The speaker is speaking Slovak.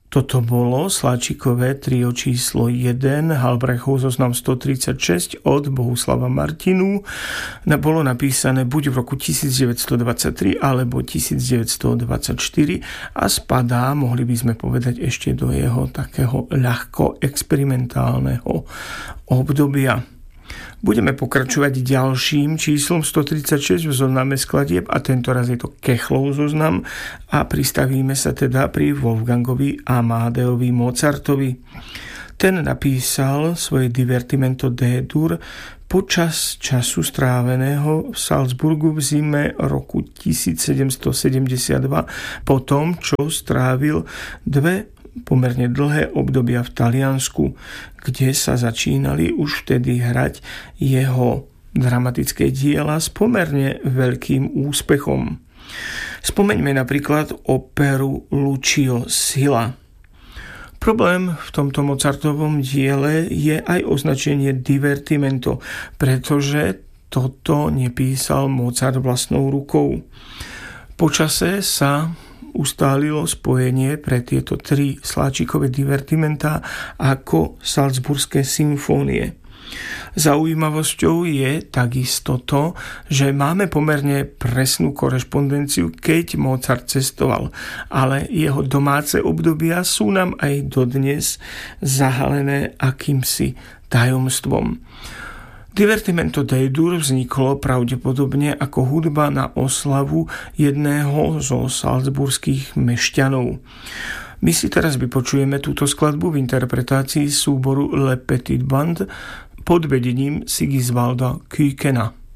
Toto bolo Sláčikové trio číslo 1, Halbrechov zoznam 136 od Bohuslava Martinu. Bolo napísané buď v roku 1923 alebo 1924 a spadá, mohli by sme povedať, ešte do jeho takého ľahko experimentálneho obdobia. Budeme pokračovať ďalším číslom 136 v zozname skladieb a tento raz je to Kechlov zoznam a pristavíme sa teda pri Wolfgangovi Amadeovi Mozartovi. Ten napísal svoje Divertimento D-dur počas času stráveného v Salzburgu v zime roku 1772 po tom, čo strávil dve pomerne dlhé obdobia v Taliansku, kde sa začínali už vtedy hrať jeho dramatické diela s pomerne veľkým úspechom. Spomeňme napríklad operu Lucio Silla. Problém v tomto Mozartovom diele je aj označenie Divertimento, pretože toto nepísal Mozart vlastnou rukou. Počase sa ustálilo spojenie pre tieto tri Sláčikové divertimentá ako Salzburské symfónie. Zaujímavosťou je takisto to, že máme pomerne presnú korešpondenciu, keď Mozart cestoval, ale jeho domáce obdobia sú nám aj dodnes zahalené akýmsi tajomstvom. Divertimento D-dur vzniklo pravdepodobne ako hudba na oslavu jedného zo salzburských mešťanov. My si teraz vypočujeme túto skladbu v interpretácii súboru Le Petit Band pod vedením Sigisvalda Küykena.